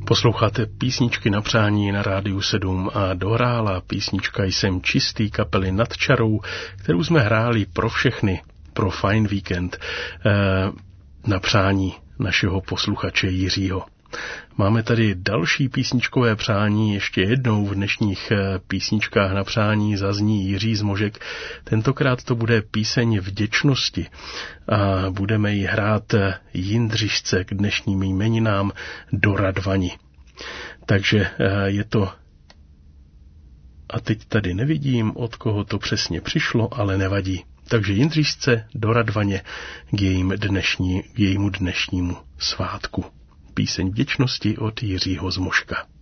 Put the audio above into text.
Posloucháte písničky na přání na Rádiu 7 a dohrála písnička Jsem čistý kapely Nad čarou, kterou jsme hráli pro všechny, pro Fajn víkend, na přání našeho posluchače Jiřího. Máme tady další písničkové přání, ještě jednou v dnešních písničkách na přání zazní Jiří Zmožek. Tentokrát to bude píseň vděčnosti a budeme ji hrát Jindřišce k dnešním jmeninám do Radvani. Takže je to... A teď tady nevidím, od koho to přesně přišlo, ale nevadí. Takže Jindřišce do Radvaně k jejímu dnešnímu svátku. Píseň vděčnosti od Jiřího Zmožka.